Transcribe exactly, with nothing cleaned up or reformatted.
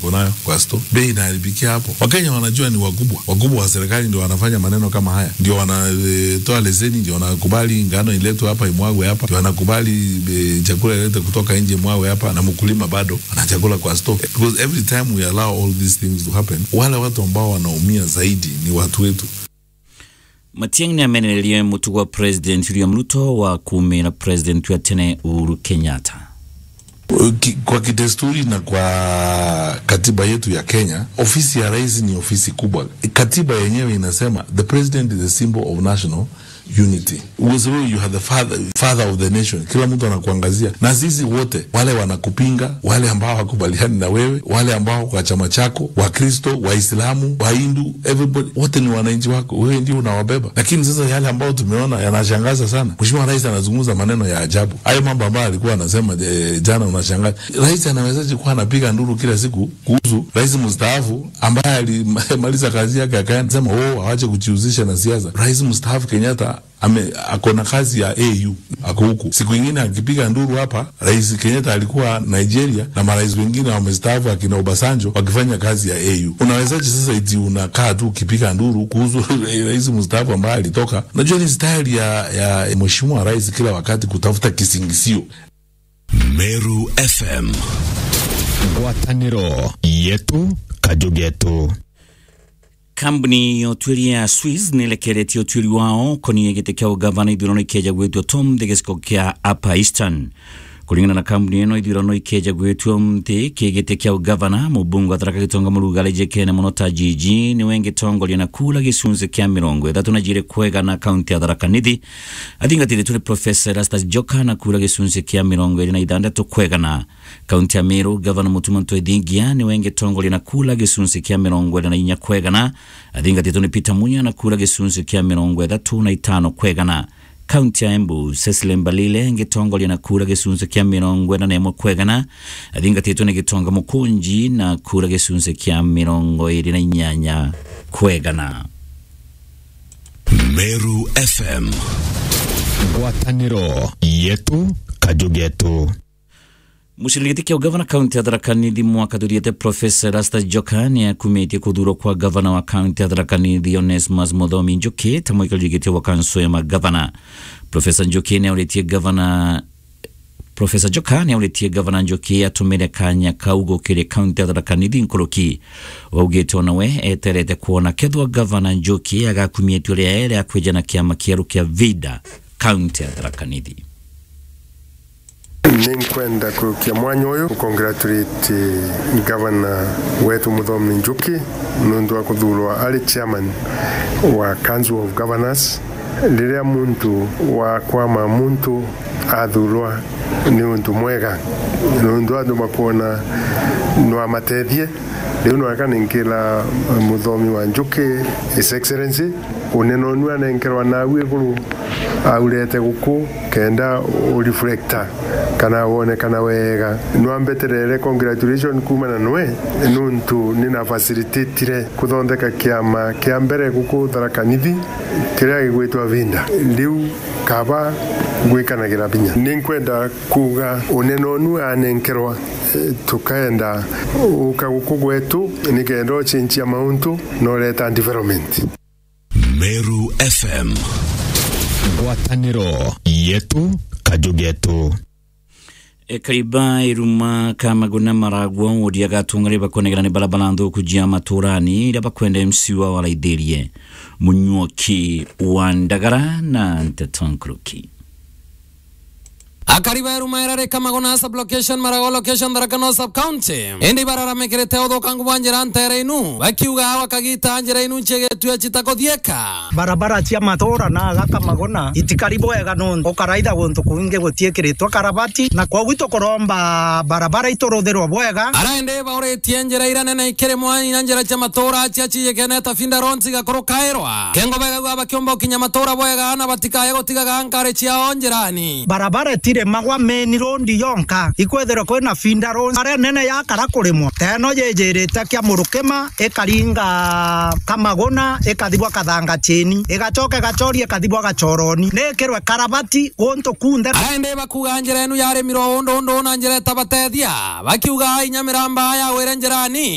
wako nayo kwa store, bei inaharibikia hapo. Wakenya wanajua ni wakubwa. Wakubwa wa serikali ndio wanafanya maneno kama haya. Ndio wanatoa leseni, ndio wanakubali ngano iletwe hapa imwagwe hapa. Ndio wanakubali e, chakula iletwe kutoka nje imwagwe hapa, na mkulima bado ana chakula kwa store. Because every time we allow all these things to happen, wale watu ambao wanaumia zaidi ni watu wetu. Matiang'i ni amenelia mutu wa President William Ruto wa kume na President wa tene Uhuru Kenyatta. Kwa kidesturi na kwa katiba yetu ya Kenya, ofisi ya rais ni ofisi kubwa. Katiba yenyewe inasema the president is the symbol of national unity. Uwezo you have the father, father of the nation. Kila mtu anakuangazia. Na sisi wote, wale wanakupinga, wale ambao wakubaliani na wewe, wale ambao kwa chama chako, Wakristo, Waislamu, Wahindu, everybody, wote ni wananchi wako. Wewe ndio unawabeba. Lakini sasa yale ambao tumeona yanashangaza sana. Mheshimiwa Rais anazungumza maneno ya ajabu. Hayo mambo ambayo alikuwa anasema e, jana unashangaza. Rais anawezaje kuwa anapiga nduru kila siku kuhusu rais mstaafu ambaye alimaliza kazi yake akasema oh waache kujihusisha na siasa. Rais mstaafu Kenyatta ame akona kazi ya A U ako huku. Siku nyingine akipiga nduru hapa, Rais Kenyatta alikuwa Nigeria na marais wengine wamestaafu akina Obasanjo wakifanya kazi ya A U. Unawezaje sasa eti unakaa tu ukipiga nduru kuhusu rais mstaafu ambaye alitoka? Najua ni style ya ya Mheshimiwa Rais kila wakati kutafuta kisingisio. Meru F M, ngwataniro yetu kajugetu. Kambuni yotwiri ya Swiss nilekereti yotwiri wao koni yegete kia ugavana idurano ikeja gwetu Tom degesiko kia Upper Eastern. Kulingana na kambuni yeno idurano ikeja gwetu mte kegete kia ugavana mubungu ataraka kitonga murugale jekene monota jiji ni wenge tongo liana kula gisunze kia mirongo edatu na jire kwega na kaunti adaraka nidi adinga tide tule Professor Rastas Joka na kula gisunze kia mirongo edina idanda to kwega na kaunti ya Meru. Gavana mutumanto edingia ni wenge tongo liana kula gisunze kia mirongo edina inya kwega na adinga tide tule Peter Munya na kula gisunze kia mirongo edatu na itano kwega na kaunti ya Embu Cecily Mbalile ngetongo liana kula gisunze kia mirongo edina nemo kwega na adinga tide tule gitonga mukunji na kula gisunze kia mirongo edina inyanya kwega na. Meru F M, ngwataniro yetu kajugetu. Mushirigiti kia ugavana kaunti ya Tharaka Nithi mwaka duriete Professor Rastas Joka ni akumeti kuduro kwa gavana wa kaunti ya Tharaka Nithi Onesmus Muthomi Njuki tamo ikaligiti wa kanso ya magavana. Professor Njuki ni auletie gavana Professor Joka ni auletie gavana Njuki atumire kanya kaugo kire kaunti ya Tharaka Nithi nkoroki waugete onawe eterete kuona kethwa gavana Njuki agakumeti uria ere akwejana kiama kiaru kia Vida kaunti ya Tharaka Nithi. Ninkwenda kurukia mwanyo uyu congratulate Governor wetu Muthomi Njuki nundu wa kuthurwa ali chairman wa Council of Governors. Liria muntu wa kwama muntu athurwa ni untu mwega nundu andu makuona no amatethie riu no akaninkila Muthomi wa Njuki His Excellency uneno nwa nenkerwa nawe iguru aurete guku kenda u reflector kana wone kana wega nwambeterere congratulations kumana nwe nuntu nina facilitate kuthondeka kiama kia mbere guku Tharaka Nithi kiria gigwitwa Vinda riu kaba gwikanagira binya ninkwenda kuga uneno nu anenkerwa tukaenda ukaguku gwetu nikendo chinchi ya mauntu no leta development. Meru F M, ngwataniro yetu kajugetu. E kariba iruma kama guna maragwa udia gatungare bakonegana ni balabalando kujia maturani ila bakwenda M C wa walaiderie Munyuoki Wandagara na Ntetonkuruki. Akariba iruma irare kama guna sub location marago location Tharaka North sub county endi barara mekerete odo kangu banjira ntere inu bakiuga wakagita anjira inu chege tuya chitako dieka barabara cia matora na gaka magona itikaribo ega non okaraida gonto kuinge gotiekeretwa karabati na kwa wito koromba barabara itorotherwa bwega araende baure tienjira irane na ikeremwa inanjira cha matora cia chiyekene tafinda ronzi gakoro kaerwa kengo bega gwa bakiomba kinya matora bwega na batikaye gotiga gankare cia onjirani barabara tire magwa meni rondi yonka ikwethero kwena finda ronzi are nene ya karakurimo teno yejerete kia murukema ekaringa kamagona ekathibwa kathanga cheni egachoka gachorie kathibwa gachoroni nekerwe karabati gonto kunde araende bakuga njira enu yare miro ondo ondo na njira tabatethia bakiuga inyamiramba ya werenjerani